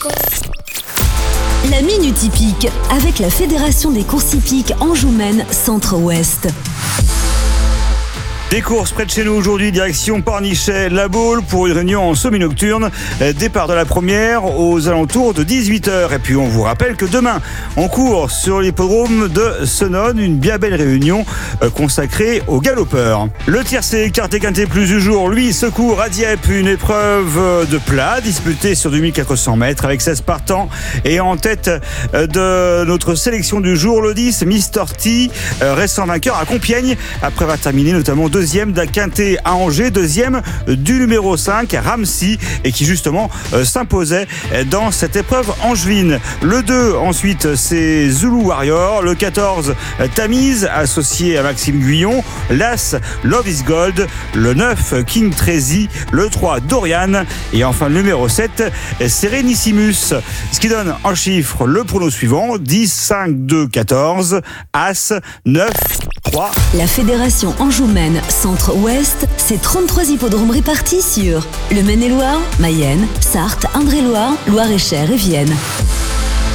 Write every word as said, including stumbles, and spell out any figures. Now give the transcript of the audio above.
La Minute Hippique avec la Fédération des courses hippiques Anjou-Maine Centre-Ouest. Des courses près de chez nous aujourd'hui, direction Pornichet, La Baule pour une réunion en semi-nocturne. Départ de la première aux alentours de dix-huit heures. Et puis on vous rappelle que demain, on court sur l'hippodrome de Senones, une bien belle réunion consacrée aux galopeurs. Le tiercé écarté quinté plus du jour, lui, secours à Dieppe, une épreuve de plat disputée sur deux mille quatre cents mètres avec seize partants. Et en tête de notre sélection du jour, le dix, Mister T, récent vainqueur à Compiègne, après avoir terminé notamment deux deuxième d'un quintet à Angers, deuxième du numéro cinq, Ramsey, et qui justement euh, s'imposait dans cette épreuve angevine. Le deux, ensuite, c'est Zulu Warrior. Le quatorze, Tamise, associé à Maxime Guyon. L'As, Love is Gold. Le neuf, King Trazy. Le trois, Dorian. Et enfin, le numéro sept, Serenissimus. Ce qui donne en chiffres le prono suivant, dix, cinq, deux, quatorze, As, neuf, trois. La Fédération Anjou-Maine Centre-Ouest, c'est trente-trois hippodromes répartis sur le Maine-et-Loire, Mayenne, Sarthe, Indre-et-Loire, Loire-et-Cher et Vienne.